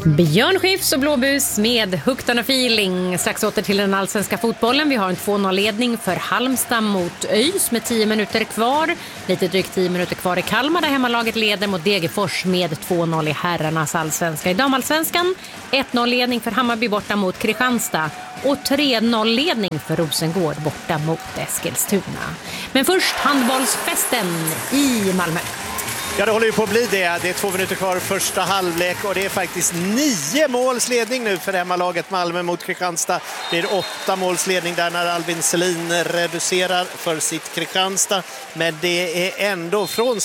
Björn Skifs och Blåbus med Huktan och Feeling. Strax åter till den allsvenska fotbollen. Vi har en 2-0-ledning för Halmstad mot ÖIS med 10 minuter kvar. Lite drygt 10 minuter kvar i Kalmar där hemmalaget leder mot Degerfors med 2-0 i herrarnas allsvenska. I damallsvenskan 1-0-ledning för Hammarby borta mot Kristianstad och 3-0-ledning för Rosengård borta mot Eskilstuna. Men först handbollsfesten i Malmö. Ja, det håller ju på att bli det. Det är 2 minuter kvar första halvlek och det är faktiskt 9 målsledning nu för hemmalaget Malmö mot Kristianstad. Det är 8 målsledning där när Albin Selin reducerar för sitt Kristianstad. Men det är ändå från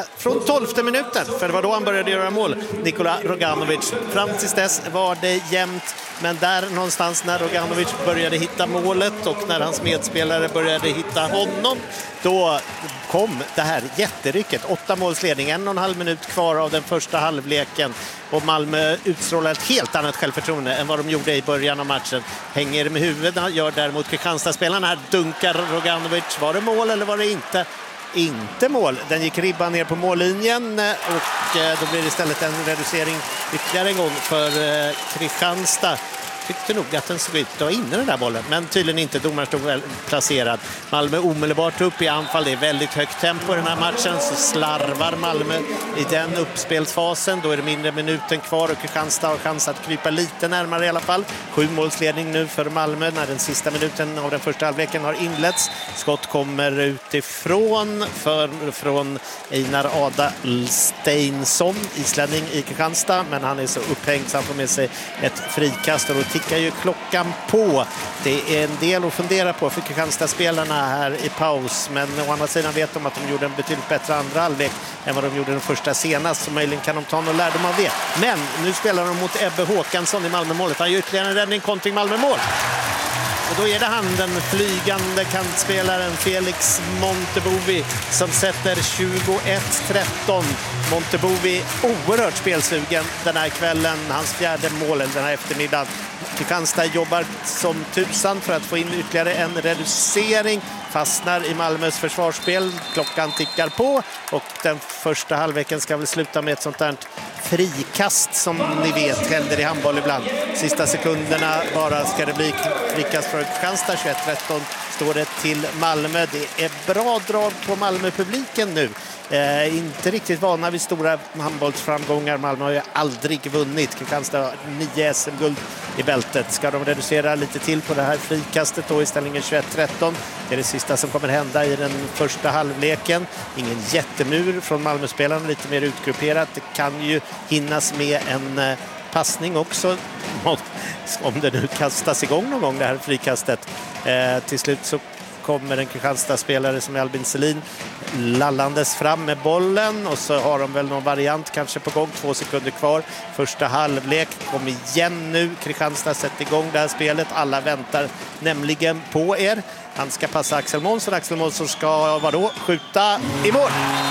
12:e minuten, för det var då han började göra mål, Nikola Roganovic. Fram tills dess var det jämnt, men där någonstans när Roganovic började hitta målet och när hans medspelare började hitta honom, då kom det här jätterycket. 8 målsledning, 1,5 minut kvar av den första halvleken och Malmö utstrålar ett helt annat självförtroende än vad de gjorde i början av matchen. Hänger med huvudet, gör däremot Kristianstad-spelarna här, dunkar Roganovic. Var det mål eller var det inte? Inte mål. Den gick ribban ner på mållinjen och då blir det istället en reducering ytterligare en gång för Kristianstad. Tyckte nog att den såg ut att vara inne den där bollen, men tydligen inte. Domaren stod väl placerad. Malmö omedelbart upp i anfall. Det är väldigt högt tempo i den här matchen, så slarvar Malmö i den uppspelsfasen. Då är det mindre minuten kvar och Kristianstad har chans att krypa lite närmare i alla fall. 7 målsledning nu för Malmö när den sista minuten av den första halvleken har inletts. Skott kommer utifrån från Einar Adalsteinsson, islänning i Kristianstad, men han är så upphängd så han får med sig ett frikast och då tickar ju klockan på. Det är en del att fundera på för Kristianstad-spelarna här i paus, men å andra sidan vet de att de gjorde en betydligt bättre andra halvlek än vad de gjorde den första senast, så möjligen kan de ta någon lärdom av det. Men nu spelar de mot Ebbe Håkansson i Malmö-målet. Han gör ytterligare en räddning, kontring Malmö-mål. Och då är det han, den flygande kantspelaren Felix Montebovi, som sätter 21-13. Montebovi oerhört spelsugen den här kvällen. Hans 4:e mål den här eftermiddagen. Kristianstad jobbar som tusan för att få in ytterligare en reducering. Fastnar i Malmös försvarsspel. Klockan tickar på och den första halvleken ska väl sluta med ett sånt där frikast som ni vet händer i handboll ibland. Sista sekunderna bara ska det bli frikast för Kristianstad. 21-13 står det till Malmö. Det är bra drag på Malmö-publiken nu. Inte riktigt vana vid stora handbollsframgångar. Malmö har ju aldrig vunnit. Kristianstad har 9 SM-guld i bältet. Ska de reducera lite till på det här frikastet då i ställningen 21-13? Det är det sista som kommer hända i den första halvleken. Ingen jättemur från Malmö-spelarna, lite mer utgrupperat. Det kan ju hinnas med en passning också om det nu kastas igång någon gång det här frikastet. Till slut så kommer en Kristianstad-spelare som är Albin Selin lallandes fram med bollen och så har de väl någon variant kanske på gång. 2 sekunder kvar. Första halvlek. Kom igen nu. Kristianstad sätter igång det här spelet. Alla väntar nämligen på er. Han ska passa Axel Månsson. Axel Månsson ska skjuta i mål.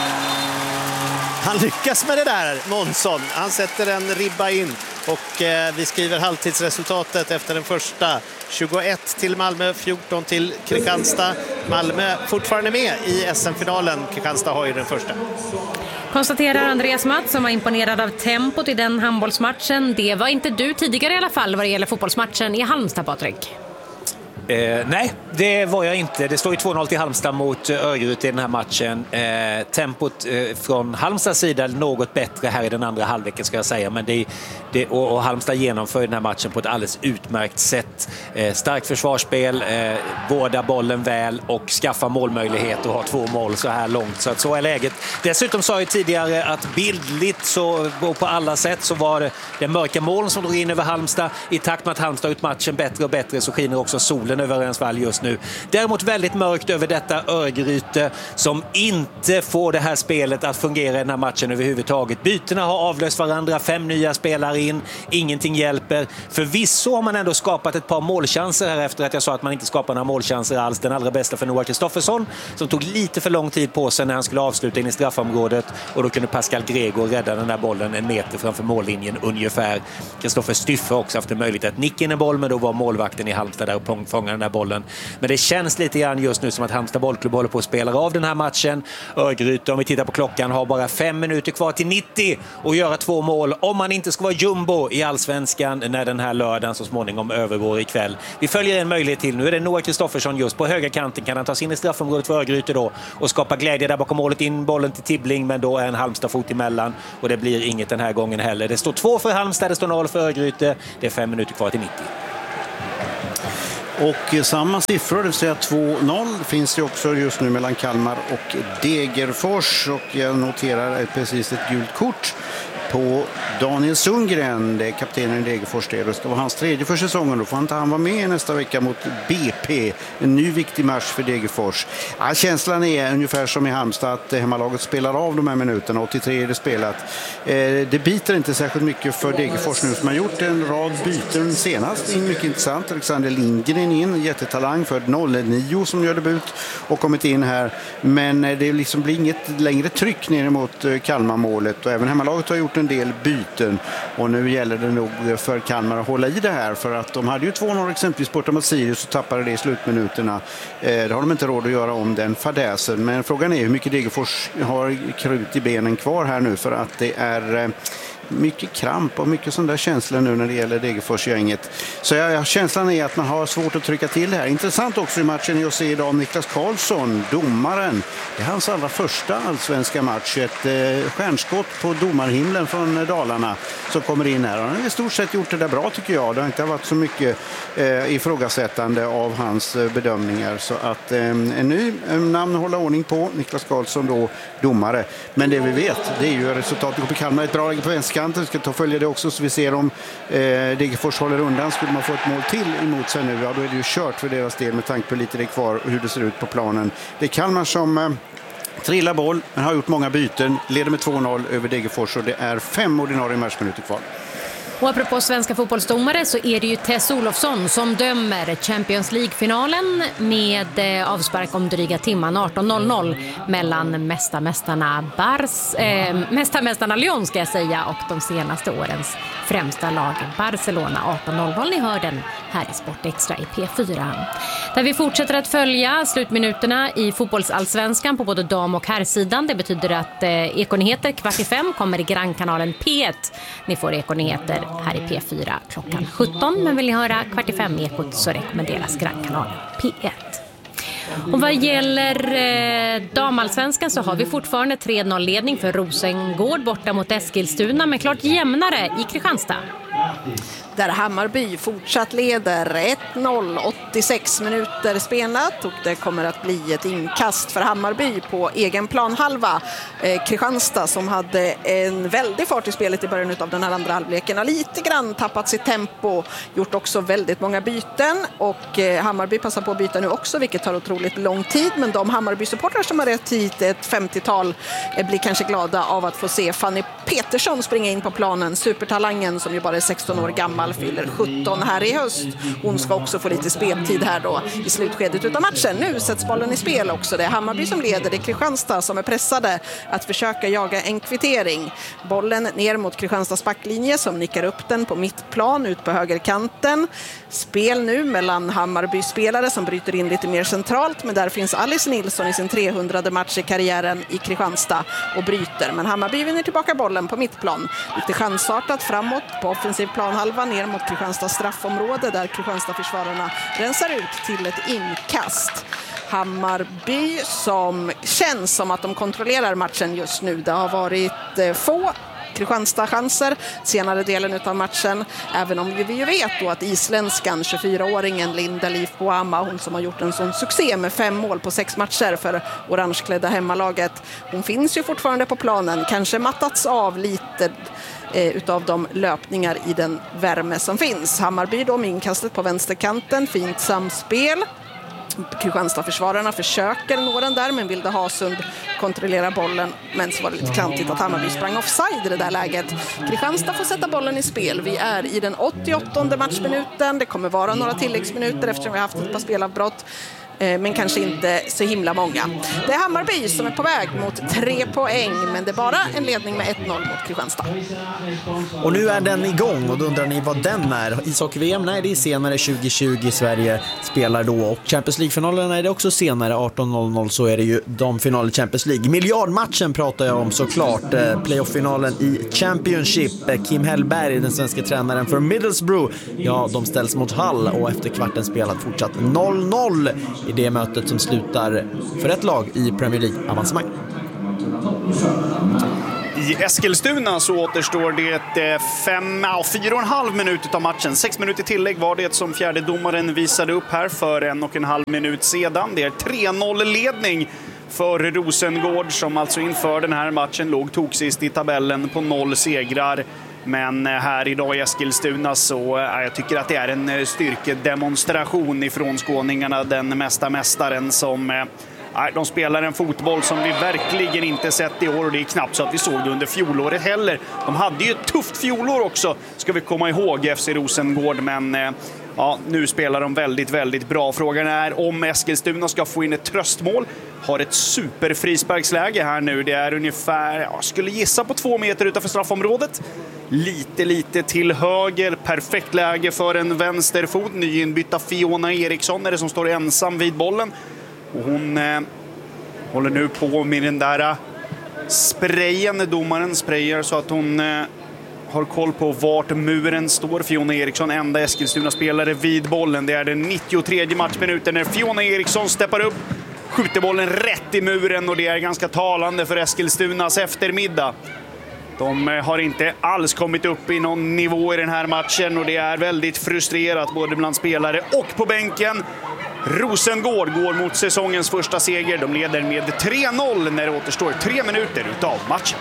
Han lyckas med det där, Månsson. Han sätter en ribba in och vi skriver halvtidsresultatet efter den första. 21 till Malmö, 14 till Kristianstad. Malmö fortfarande med i SM-finalen. Kristianstad har ju den första. Konstaterar Andreas Matt som var imponerad av tempot i den handbollsmatchen. Det var inte du tidigare i alla fall vad det gäller fotbollsmatchen i Halmstad, Patrik. Nej, det var jag inte. Det står ju 2-0 till Halmstad mot Örgryte i den här matchen. Tempot från Halmstads sida något bättre här i den andra halvleken ska jag säga. Men och Halmstad genomför den här matchen på ett alldeles utmärkt sätt. Starkt försvarsspel, vårda bollen väl och skaffa målmöjlighet och ha 2 mål så här långt. Så att så är läget. Dessutom sa jag tidigare att bildligt så på alla sätt så var det mörka moln som drog in över Halmstad. I takt med att Halmstad ut matchen bättre och bättre så skiner också solen över Örensvall just nu. Däremot väldigt mörkt över detta Örgryte som inte får det här spelet att fungera i den här matchen överhuvudtaget. Bytena har avlöst varandra, 5 nya spelare in, ingenting hjälper. Förvisso har man ändå skapat ett par målchanser här efter att jag sa att man inte skapar några målchanser alls. Den allra bästa för Noah Kristoffersson som tog lite för lång tid på sig när han skulle avsluta in i straffområdet och då kunde Pascal Grego rädda den här bollen 1 meter framför mållinjen ungefär. Kristoffer Styffe också haft en möjlighet att nicka in en boll, men då var målvakten i Halmstad där och fångade fånga den där bollen. Men det känns lite grann just nu som att Halmstad bollklubb håller på att spela av den här matchen. Örgryte, om vi tittar på klockan, har bara 5 minuter kvar till 90 och göra 2 mål om man inte ska vara jumbo i Allsvenskan när den här lördagen så småningom övergår ikväll. Vi följer en möjlighet till. Nu är det Noah Kristoffersson just på höga kanten. Kan han ta sig in i straffområdet för Örgryte då och skapa glädje där bakom målet, in bollen till Tibbling, men då är en Halmstad fot emellan och det blir inget den här gången heller. Det står 2 för Halmstad, det står 0 för Örgryte. Det är 5 minuter kvar till 90. Och samma siffror, det vill säga 2-0, finns det också just nu mellan Kalmar och Degerfors. Och jag noterar precis ett gult kort på Daniel Sundgren, det är kaptenen i Degerfors. Det ska vara hans 3:e för säsongen. Då får inte han vara med nästa vecka mot BP. En ny viktig match för Degerfors. Ja, känslan är ungefär som i Halmstad att hemmalaget spelar av de här minuterna. 83 är det spelat. Det biter inte särskilt mycket för Degerfors nu som har gjort en rad byten senast. Mycket intressant. Alexander Lindgren in, jättetalang för 09 som gör debut och kommit in här. Men det liksom blir inget längre tryck ner mot Kalmar-målet. Och även hemmalaget har gjort en del byten och nu gäller det nog för Kalmar att hålla i det här, för att de hade ju 2-0 exempelvis borta mot Sirius och tappade det i slutminuterna. Det har de inte råd att göra om den fadäsen, men frågan är hur mycket Degerfors har krut i benen kvar här nu, för att det är mycket kramp och mycket sån där känsla nu när det gäller Degerfors-gänget. Så känslan är att man har svårt att trycka till det här. Intressant också i matchen är att se idag Niklas Karlsson, domaren. Det är hans allra första allsvenska match. Ett stjärnskott på domarhimlen från Dalarna som kommer in här. Han har i stort sett gjort det där bra, tycker jag. Det har inte varit så mycket ifrågasättande av hans bedömningar. Så att en ny namn att hålla ordning på, Niklas Karlsson då, domare. Men det vi vet, det är ju resultatet på Kalmar. Ett bra läge på vänsterkanten. Vi ska ta och följa det också så vi ser om Degerfors håller undan. Skulle man få ett mål till emot sig nu, ja, då är det ju kört för deras del med tanke på lite det kvar och hur det ser ut på planen. Det är Kalmar som trillar boll, men har gjort många byten, leder med 2-0 över Degerfors och det är 5 ordinarie matchminuter kvar. Och apropå svenska fotbollsdomare så är det ju Tess Olofsson som dömer Champions League-finalen med avspark om dryga timman 18:00 mellan mästarmästarna Lyon ska jag säga och de senaste årens främsta lag Barcelona 18:00. Ni hör den här i Sport Extra i P4. Där vi fortsätter att följa slutminuterna i fotbollsallsvenskan på både dam- och herrsidan. Det betyder att Ekonyheter 4:45 kommer i grannkanalen P1. Ni får Ekonyheter här i P4 klockan 17, men vill ni höra 4:45 Ekot så rekommenderas grannkanalen P1. Och vad gäller damallsvenskan så har vi fortfarande 3-0-ledning för Rosengård borta mot Eskilstuna, men klart jämnare i Kristianstad. Där Hammarby fortsatt leder 1-0, 86 minuter spelat och det kommer att bli ett inkast för Hammarby på egen planhalva. Kristianstad som hade en väldig fart i spelet i början av den här andra halvleken har lite grann tappat sitt tempo, gjort också väldigt många byten och Hammarby passar på att byta nu också, vilket tar otroligt lång tid, men de Hammarby-supportrar som har rätt hit ett 50-tal blir kanske glada av att få se Fanny Petersson springa in på planen, supertalangen som ju bara är 16 år gammal, fyller 17 här i höst. Hon ska också få lite speltid här då i slutskedet utav matchen. Nu sätts bollen i spel också. Det är Hammarby som leder, det är Kristianstad som är pressade att försöka jaga en kvittering. Bollen ner mot Kristianstads backlinje som nickar upp den på mittplan ut på högerkanten. Spel nu mellan Hammarby-spelare som bryter in lite mer centralt, men där finns Alice Nilsson i sin 300:e match i karriären i Kristianstad och bryter. Men Hammarby vinner tillbaka bollen på mittplan. Lite chansartat framåt på offensiv planhalva ner mot Kristianstads straffområde där Kristianstad-försvararna rensar ut till ett inkast. Hammarby som känns som att de kontrollerar matchen just nu. Det har varit få Kristianstad-chanser senare delen av matchen, även om vi ju vet då att isländskan 24-åringen Linda Leif Boama, hon som har gjort en sån succé med 5 mål på 6 matcher för orangeklädda hemmalaget, hon finns ju fortfarande på planen, kanske mattats av lite utav de löpningar i den värme som finns. Hammarby då med inkastet på vänsterkanten, fint samspel. Kristianstad-försvararna försöker nå den där, men Vilde Hasund kontrollerar bollen, men så var det lite klantigt att Hammarby sprang offside i det där läget. Kristianstad får sätta bollen i spel. Vi är i den 88:e matchminuten. Det kommer vara några tilläggsminuter eftersom vi har haft ett par spelavbrott. men kanske inte så himla många. Det är Hammarby som är på väg mot 3 poäng, men det är bara en ledning med 1-0 mot Kristianstad. Och nu är den igång och då undrar ni vad den är. Ishockey-VM, nej, det är senare 2020 Sverige spelar då, och Champions League-finalerna är det också senare 18:00, så är det ju de finaler i Champions League. Miljardmatchen pratar jag om såklart, playoff-finalen i Championship. Kim Hellberg, den svenska tränaren för Middlesbrough, ja, de ställs mot Hull och efter kvarten spelat fortsatt 0-0 i det mötet som slutar för ett lag i Premier League-avancemang. I Eskilstuna så återstår det 4,5 minuter av matchen. 6 minuter tillägg var det som fjärde domaren visade upp här för 1,5 minut sedan. Det är 3-0-ledning för Rosengård som alltså inför den här matchen låg toksist i tabellen på 0 segrar. Men här idag i Eskilstuna så jag tycker att det är en styrkedemonstration ifrån skåningarna, den mesta mästaren som... De spelar en fotboll som vi verkligen inte sett i år, och det är knappt så att vi såg det under fjolåret heller. De hade ju ett tufft fjolår också, ska vi komma ihåg, FC Rosengård, men nu spelar de väldigt, väldigt bra. Frågan är om Eskilstuna ska få in ett tröstmål. Har ett superfrisparksläge här nu. Det är ungefär, jag skulle gissa på 2 meter utanför straffområdet. Lite till höger. Perfekt läge för en vänsterfot. Nyinbytta Fiona Eriksson är det som står ensam vid bollen. Och hon håller nu på med den där sprayen. Domaren sprayar så att hon har koll på vart muren står. Fiona Eriksson, enda Eskilstuna-spelare vid bollen. Det är den 93 matchminuten när Fiona Eriksson steppar upp, skjuter bollen rätt i muren, och det är ganska talande för Eskilstunas eftermiddag. De har inte alls kommit upp i någon nivå i den här matchen, och det är väldigt frustrerat både bland spelare och på bänken. Rosengård går mot säsongens första seger. De leder med 3-0 när det återstår 3 minuter utav matchen.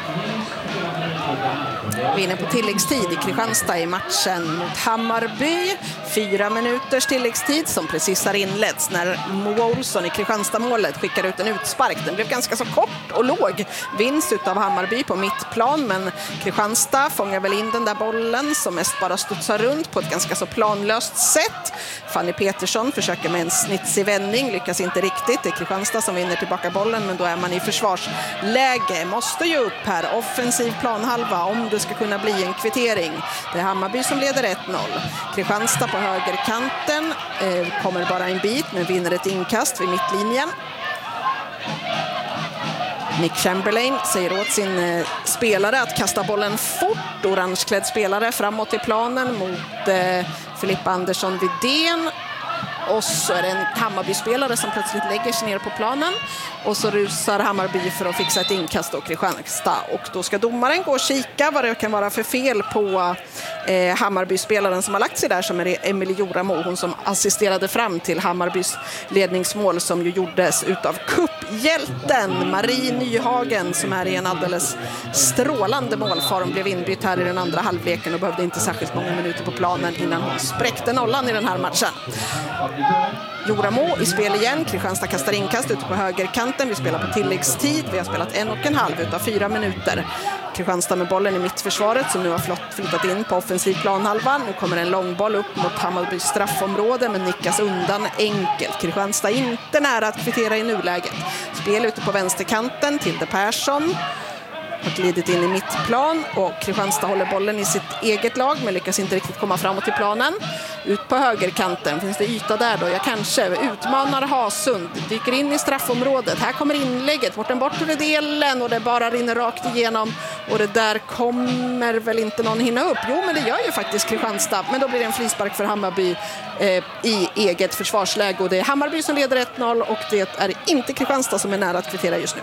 Vi är inne på tilläggstid i Kristianstad i matchen mot Hammarby. 4 minuters tilläggstid som precis har inletts när Mo Olsson i Kristianstad-målet skickar ut en utspark. Den blev ganska så kort och låg. Vinst utav Hammarby på mittplan, men Kristianstad fångar väl in den där bollen som mest bara studsar runt på ett ganska så planlöst sätt. Fanny Petersson försöker med en snitsig vändning, lyckas inte riktigt. Det är Kristianstad som vinner tillbaka bollen, men då är man i försvarsläge. Måste ju upp här, offensiv planhalva om det ska kunna bli en kvittering. Det är Hammarby som leder 1-0. Kristianstad på högerkanten kommer bara en bit, men vinner ett inkast vid mittlinjen. Nick Chamberlain säger åt sin spelare att kasta bollen fort. Orangeklädd spelare framåt i planen mot Filippa Andersson Widén. Och så är det en Hammarby-spelare som plötsligt lägger sig ner på planen. Och så rusar Hammarby för att fixa ett inkast och Kristianstad. Och då ska domaren gå och kika vad det kan vara för fel på Hammarby-spelaren som har lagt sig där, som är Emilie Joramo. Hon som assisterade fram till Hammarbys ledningsmål som ju gjordes utav kupphjälten Marie Nyhagen, som är i en alldeles strålande målform. Blev inbytt här i den andra halvleken och behövde inte särskilt många minuter på planen innan hon spräckte nollan i den här matchen. Joramo i spel igen. Kristianstad kastar inkast ute på högerkanten. Vi spelar på tilläggstid. Vi har spelat 1,5 utav 4 minuter. Kristianstad med bollen i mittförsvaret som nu har flyttat in på offensiv planhalva. Nu kommer en långboll upp mot Hammarbys straffområde, men nickas undan enkelt. Kristianstad inte nära att kvittera i nuläget. Spel ute på vänsterkanten. Tilde Persson har glidit in i mittplan och Kristianstad håller bollen i sitt eget lag men lyckas inte riktigt komma framåt till planen. Ut på högerkanten finns det yta där då. Jag kanske utmanar Hasund, dyker in i straffområdet. Här kommer inlägget bort den bortre delen och det bara rinner rakt igenom. Och det där kommer väl inte någon hinna upp. Jo, men det gör ju faktiskt Kristianstad. Men då blir det en frispark för Hammarby i eget försvarsläge. Och det är Hammarby som leder 1-0 och det är inte Kristianstad som är nära att kvittera just nu.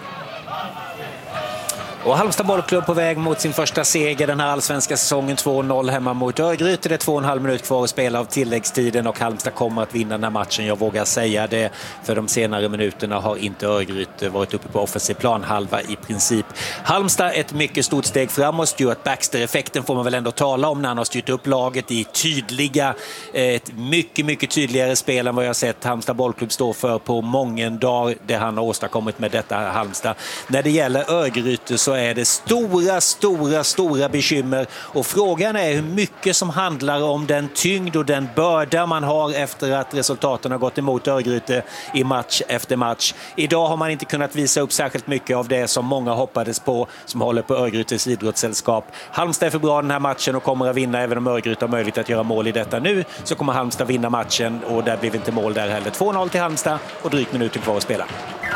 Och Halmstad bollklubb på väg mot sin första seger den här allsvenska säsongen, 2-0 hemma mot Örgryte. Det är 2,5 minut kvar att spela av tilläggstiden och Halmstad kommer att vinna den här matchen. Jag vågar säga det, för de senare minuterna har inte Örgryte varit uppe på offensiv plan halva i princip. Halmstad ett mycket stort steg framåt. Stuart Baxter-effekten får man väl ändå tala om när han har styrt upp laget i tydliga, ett mycket tydligare spel än vad jag sett Halmstad bollklubb stå för på många dagar, det han har åstadkommit med detta Halmstad. När det gäller Örgryte så så är det stora bekymmer. Och frågan är hur mycket som handlar om den tyngd och den börda man har efter att resultaten har gått emot Örgryte i match efter match. Idag har man inte kunnat visa upp särskilt mycket av det som många hoppades på, som håller på Örgrytes idrottssällskap. Halmstad är för bra den här matchen och kommer att vinna. Även om Örgryte har möjlighet att göra mål i detta nu, så kommer Halmstad vinna matchen, och där blir inte mål där heller. 2-0 till Halmstad och drygt minuter kvar att spela.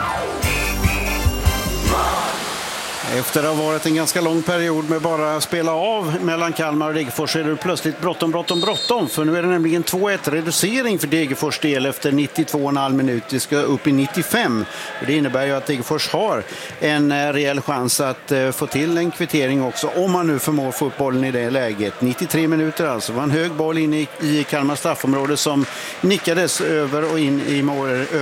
Efter att ha varit en ganska lång period med bara spela av mellan Kalmar och Degerfors är det plötsligt bråttom. För nu är det nämligen 2-1 reducering för Degerfors del efter 92,5 minut. Det ska upp i 95. Det innebär ju att Degerfors har en rejäl chans att få till en kvittering också, om man nu förmår fotbollen i det läget. 93 minuter alltså. Det var en hög boll in i Kalmar straffområde som nickades över och in i mål.